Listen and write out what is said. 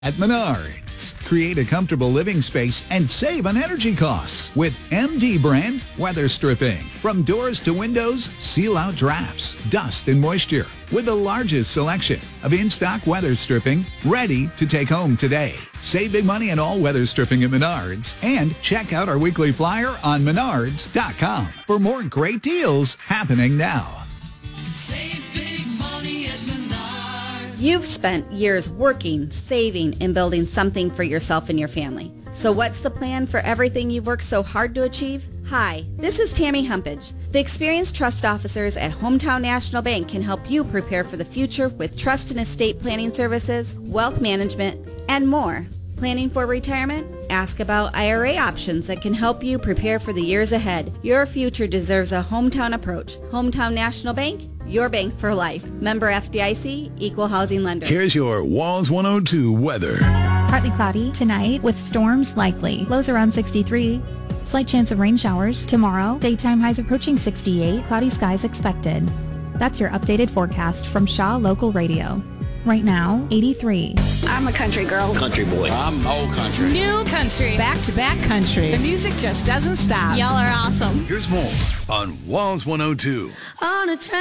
At Menards, create a comfortable living space and save on energy costs with MD brand weather stripping. From doors to windows, seal out drafts, dust, and moisture with the largest selection of in-stock weather stripping ready to take home today. Save big money on all weather stripping at Menards and check out our weekly flyer on menards.com for more great deals happening now. Save big money at Menards. You've spent years working, saving, and building something for yourself and your family. So what's the plan for everything you've worked so hard to achieve? Hi, this is Tammy Humpage. The experienced trust officers at Hometown National Bank can help you prepare for the future with trust and estate planning services, wealth management, and more. Planning for retirement? Ask about IRA options that can help you prepare for the years ahead. Your future deserves a hometown approach. Hometown National Bank, your bank for life. Member FDIC, equal housing lender. Here's your Walls 102 weather. Partly cloudy tonight with storms likely. Lows around 63. Slight chance of rain showers. Tomorrow, daytime highs approaching 68. Cloudy skies expected. That's your updated forecast from Shaw Local Radio. Right now, 83. I'm a country girl. Country boy. I'm old country. New country. Back-to-back country. The music just doesn't stop. Y'all are awesome. Here's more on Walls 102. On a train.